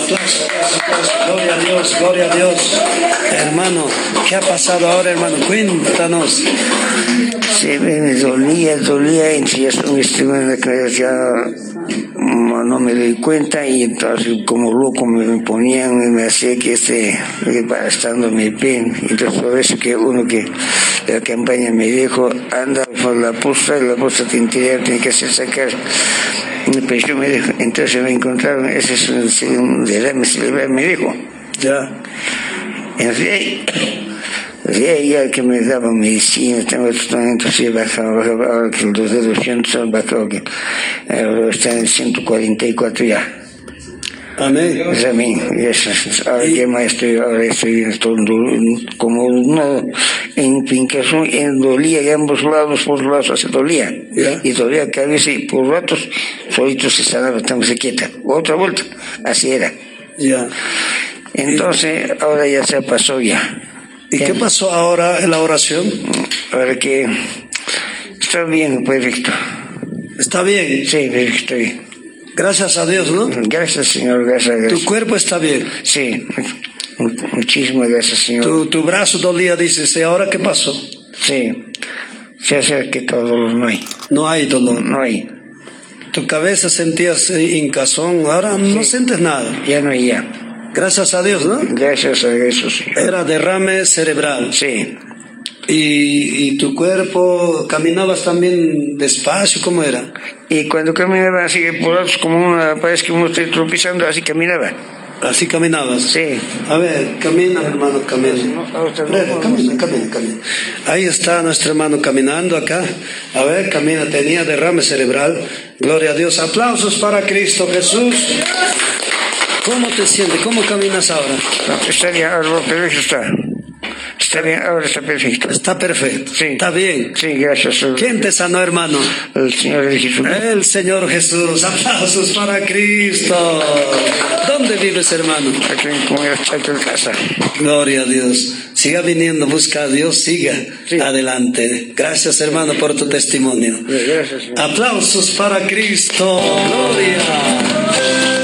aplauso, aplauso. Gloria a Dios, gloria a Dios. Hermano, ¿qué ha pasado ahora, hermano? Cuéntanos. Sí, me dolía, y ya no me doy cuenta, y entonces como loco me ponían, me hacía que estando mi pen. Entonces por eso que uno que de la campaña me dijo, anda por la posta te interior tiene que hacer sacar. Pues yo me dijo, entonces me encontraron, ese es un derrame cerebral, me dijo. Ya. Ya que me daban medicina, tengo tratamiento, sí, bajado, ahora que los de 200 han bajado, que está en 144 ya. Amén. Amén. Ahora que maestro, ahora estoy como uno en Pincazón, dolía de ambos lados, por los lados se dolía. Yeah. Y dolía que a veces por ratos solitos se sanaba, estamos quieta. Otra vuelta, así era. Ya. Yeah. Entonces, ahora ya se pasó ya. ¿Y qué pasó ahora en la oración? Ahora que está bien, perfecto. ¿Está bien? Sí, perfecto, bien. Gracias a Dios, ¿no? Gracias, Señor, gracias. ¿Tu cuerpo está bien? Sí, muchísimas gracias, Señor. Tu brazo dolía, dices, ¿y ahora qué pasó? Sí, se hace que todo dolor no hay. No hay dolor. No hay. Tu cabeza sentías hincazón, ahora sí. No sientes nada. Ya no hay ya. Gracias a Dios, ¿no? Gracias a eso, sí. Era derrame cerebral. Sí. ¿Y tu cuerpo caminabas también despacio? ¿Cómo era? Y cuando caminaba así por lados, como parece que uno está tropezando, así caminaba. ¿Así caminabas? Sí. A ver, camina, hermano, camina. Camina. Ahí está nuestro hermano caminando acá. A ver, camina, tenía derrame cerebral. Gloria a Dios. Aplausos para Cristo Jesús. ¿Cómo te sientes? ¿Cómo caminas ahora? Está bien, ahora perfecto está. Está bien, ahora está perfecto. Está perfecto. Sí. Está bien. Sí, gracias. ¿Quién te sanó, hermano? El Señor Jesús. El Señor Jesús. Aplausos para Cristo. ¿Dónde vives, hermano? Aquí en casa. Gloria a Dios. Siga viniendo, busca a Dios, siga adelante. Gracias, hermano, por tu testimonio. Gracias, señor. Aplausos para Cristo. Gloria.